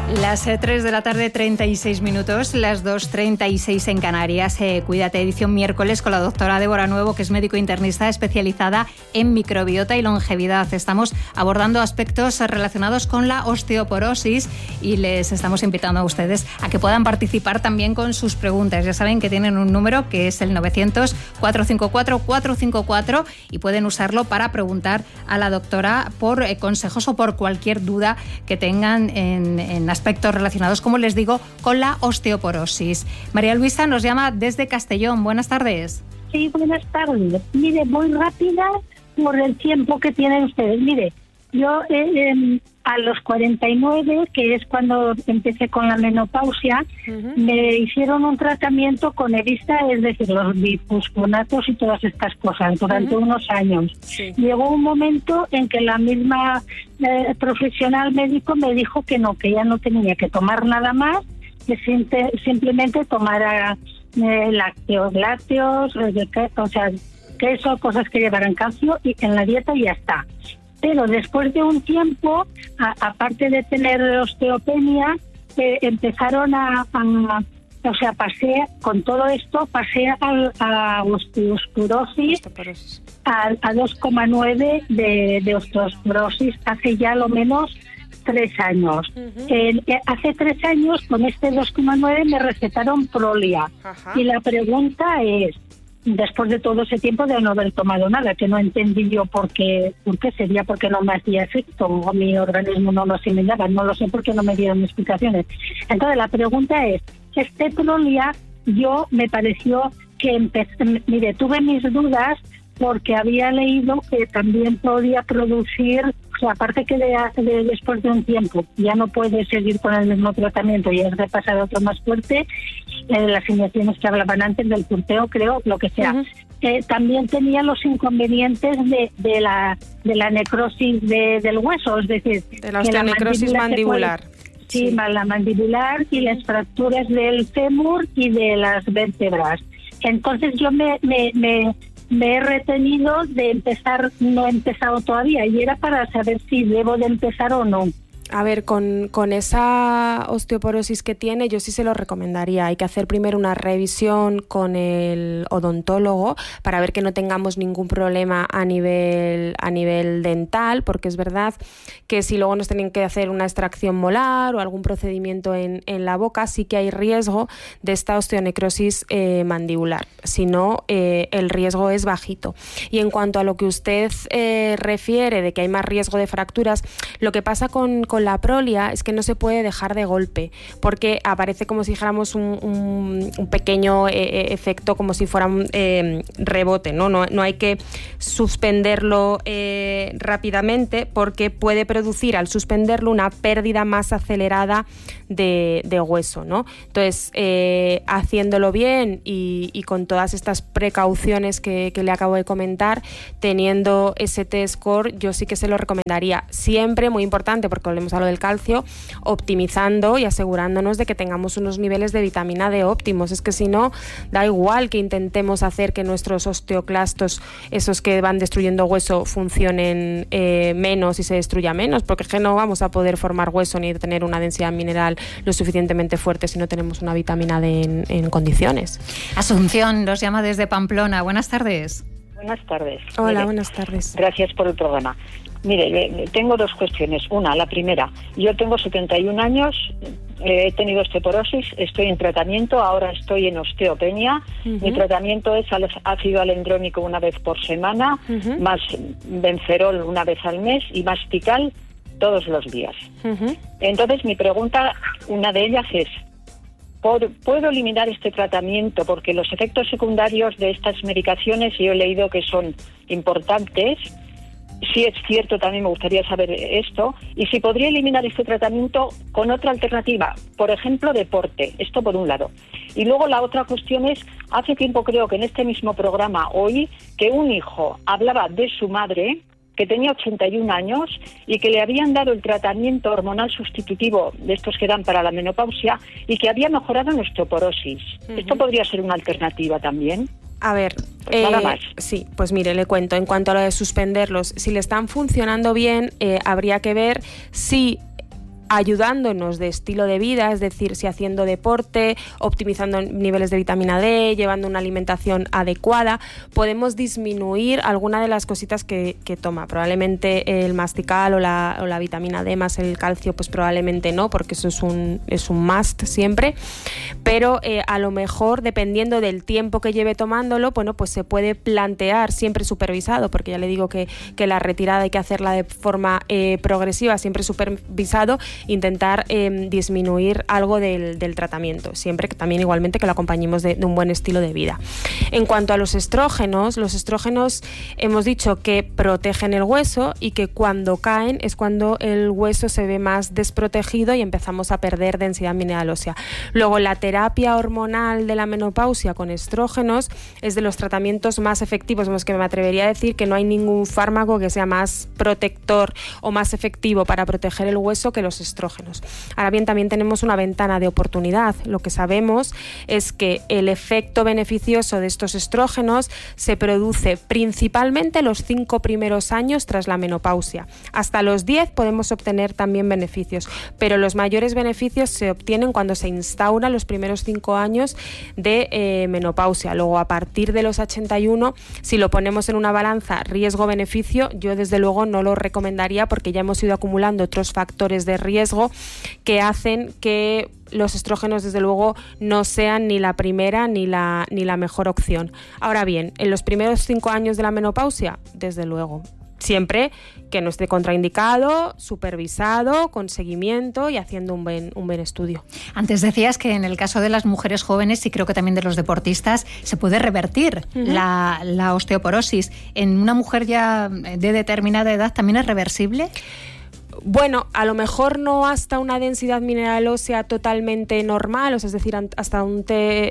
Las 3 de la tarde, 36 minutos, las 2:36 en Canarias. Cuídate, edición miércoles con la doctora Débora Nuevo, que es médico internista especializada en microbiota y longevidad. Estamos abordando aspectos relacionados con la osteoporosis y les estamos invitando a ustedes a que puedan participar también con sus preguntas. Ya saben que tienen un número que es el 900-454-454 y pueden usarlo para preguntar a la doctora por consejos o por cualquier duda que tengan en aspectos relacionados, como les digo, con la osteoporosis. María Luisa nos llama desde Castellón. Buenas tardes. Sí, buenas tardes. Mire, muy rápida por el tiempo que tienen ustedes. Mire, yo a los 49, que es cuando empecé con la menopausia, me hicieron un tratamiento con Evista, es decir, los bifosfonatos y todas estas cosas, durante unos años. Sí. Llegó un momento en que la misma profesional médico me dijo que no, que ya no tenía que tomar nada más, que simplemente tomara lácteos, o sea, queso, cosas que llevaran calcio y en la dieta y ya está. Pero después de un tiempo, aparte de tener osteopenia, empezaron o sea, pasé con todo esto, pasé a osteoporosis, a 2,9 de osteoporosis hace ya lo menos 3 años. Hace 3 años, con este 2,9 me recetaron Prolia. Ajá. Y la pregunta es, después de todo ese tiempo de no haber tomado nada, que no entendí yo por qué sería, porque no me hacía efecto, o mi organismo no lo asimilaba, no lo sé porque no me dieron explicaciones. Entonces la pregunta es, este Prolia, yo me pareció que mire, tuve mis dudas porque había leído que también podía producir, o sea, aparte que después de un tiempo ya no puede seguir con el mismo tratamiento y has de pasar a otro más fuerte, las inyecciones que hablaban antes del purteo, creo, lo que sea. También tenía los inconvenientes de la necrosis del hueso, es decir, de la osteonecrosis mandibular. Sí, la mandibular y las fracturas del fémur y de las vértebras. Entonces yo me he retenido de empezar, no he empezado todavía, y era para saber si debo de empezar o no. A ver, con esa osteoporosis que tiene, yo sí se lo recomendaría. Hay que hacer primero una revisión con el odontólogo para ver que no tengamos ningún problema a nivel dental, porque es verdad que si luego nos tienen que hacer una extracción molar o algún procedimiento en la boca, sí que hay riesgo de esta osteonecrosis mandibular. Si no, el riesgo es bajito. Y en cuanto a lo que usted refiere de que hay más riesgo de fracturas, lo que pasa con la Prolia es que no se puede dejar de golpe, porque aparece como si dijéramos un pequeño efecto, como si fuera un rebote, ¿no? No hay que suspenderlo rápidamente, porque puede producir al suspenderlo una pérdida más acelerada de hueso, ¿no? Entonces, haciéndolo bien y con todas estas precauciones que le acabo de comentar, teniendo ese T-score, yo sí que se lo recomendaría. Siempre, muy importante, porque volvemos a lo del calcio, optimizando y asegurándonos de que tengamos unos niveles de vitamina D óptimos. Es que si no, da igual que intentemos hacer que nuestros osteoclastos, esos que van destruyendo hueso, funcionen menos y se destruya menos, porque es que no vamos a poder formar hueso ni tener una densidad mineral lo suficientemente fuerte si no tenemos una vitamina D en condiciones. Asunción nos llama desde Pamplona. Buenas tardes. Buenas tardes. Hola, mire, buenas tardes. Gracias por el programa. Mire, tengo 2 cuestiones. Una, la primera, yo tengo 71 años, he tenido osteoporosis, estoy en tratamiento, ahora estoy en osteopenia. Mi tratamiento es ácido alendrónico una vez por semana, más Benferol una vez al mes y Mastical todos los días. Entonces mi pregunta, una de ellas es, ¿puedo eliminar este tratamiento? Porque los efectos secundarios de estas medicaciones, yo he leído que son importantes. Si es cierto, también me gustaría saber esto. Y si podría eliminar este tratamiento con otra alternativa, por ejemplo, deporte. Esto por un lado. Y luego la otra cuestión es, hace tiempo creo que en este mismo programa oí que un hijo hablaba de su madre, que tenía 81 años y que le habían dado el tratamiento hormonal sustitutivo de estos que dan para la menopausia y que había mejorado en osteoporosis. ¿Esto podría ser una alternativa también? A ver, nada más. Sí, pues mire, le cuento. En cuanto a lo de suspenderlos, si le están funcionando bien, habría que ver si ayudándonos de estilo de vida, es decir, si haciendo deporte, optimizando niveles de vitamina D, llevando una alimentación adecuada, podemos disminuir alguna de las cositas que toma. Probablemente el mastical o la vitamina D más el calcio, pues probablemente no, porque eso es un must siempre, pero a lo mejor, dependiendo del tiempo que lleve tomándolo, bueno, pues se puede plantear, siempre supervisado, porque ya le digo que la retirada hay que hacerla de forma progresiva, siempre supervisado, intentar disminuir algo del tratamiento, siempre que también igualmente que lo acompañemos de un buen estilo de vida. En cuanto a los estrógenos hemos dicho que protegen el hueso y que cuando caen es cuando el hueso se ve más desprotegido y empezamos a perder densidad mineral ósea. Luego, la terapia hormonal de la menopausia con estrógenos es de los tratamientos más efectivos, que me atrevería a decir que no hay ningún fármaco que sea más protector o más efectivo para proteger el hueso que los estrógenos. Ahora bien, también tenemos una ventana de oportunidad. Lo que sabemos es que el efecto beneficioso de estos estrógenos se produce principalmente los 5 primeros años tras la menopausia. Hasta los 10 podemos obtener también beneficios, pero los mayores beneficios se obtienen cuando se instauran los primeros 5 años de menopausia. Luego, a partir de los 81, si lo ponemos en una balanza riesgo-beneficio, yo desde luego no lo recomendaría, porque ya hemos ido acumulando otros factores de riesgo que hacen que los estrógenos desde luego no sean ni la primera ni la mejor opción. Ahora bien, en los primeros 5 años de la menopausia, desde luego, siempre que no esté contraindicado, supervisado, con seguimiento y haciendo un buen estudio. Antes decías que en el caso de las mujeres jóvenes, y creo que también de los deportistas, se puede revertir la osteoporosis. ¿En una mujer ya de determinada edad también es reversible? Bueno, a lo mejor no hasta una densidad mineral ósea totalmente normal, es decir, hasta un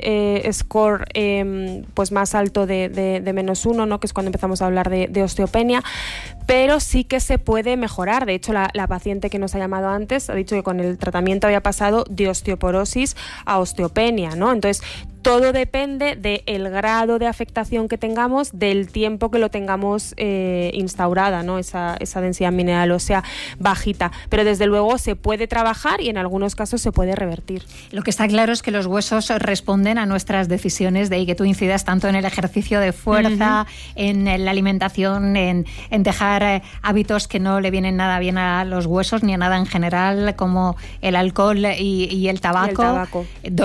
T-score pues más alto de -1, ¿no? Que es cuando empezamos a hablar de osteopenia, pero sí que se puede mejorar. De hecho, la paciente que nos ha llamado antes ha dicho que con el tratamiento había pasado de osteoporosis a osteopenia, ¿no? Entonces, todo depende del grado de afectación que tengamos, del tiempo que lo tengamos instaurada, ¿no? Esa densidad mineral ósea bajita. Pero desde luego se puede trabajar y en algunos casos se puede revertir. Lo que está claro es que los huesos responden a nuestras decisiones, de ahí que tú incidas tanto en el ejercicio de fuerza, en la alimentación, en dejar hábitos que no le vienen nada bien a los huesos ni a nada en general, como el alcohol y el tabaco.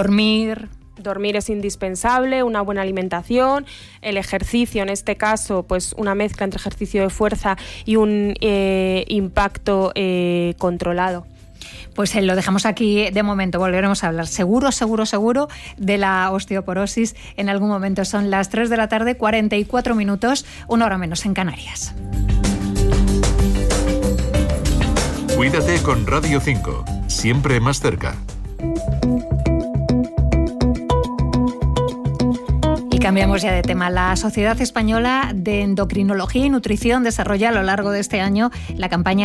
Dormir es indispensable, una buena alimentación, el ejercicio, en este caso, pues una mezcla entre ejercicio de fuerza y un impacto controlado. Pues lo dejamos aquí de momento, volveremos a hablar seguro de la osteoporosis en algún momento. Son las 3 de la tarde, 44 minutos, 1 hora menos en Canarias. Cuídate con Radio 5, siempre más cerca. Cambiamos ya de tema. La Sociedad Española de Endocrinología y Nutrición desarrolla a lo largo de este año la campaña